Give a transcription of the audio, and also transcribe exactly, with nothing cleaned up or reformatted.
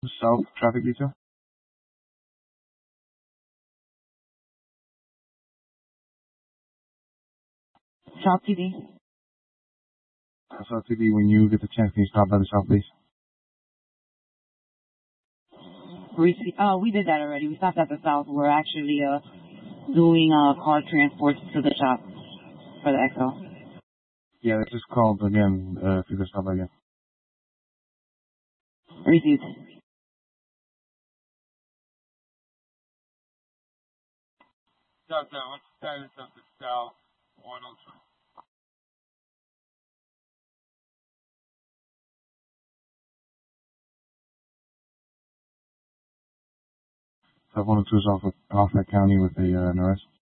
South traffic detail. South T D. South T D, when you get the chance, can you stop by the South, please? We, uh, we did that already. We stopped at the South. We're actually uh doing uh car transports to the shop for the X L. Yeah, they just called again. Uh, if you could stop by again. Received. Southbound, what's the status of the South one oh two? South one oh two is off, of, off that county with a, uh, an arrest.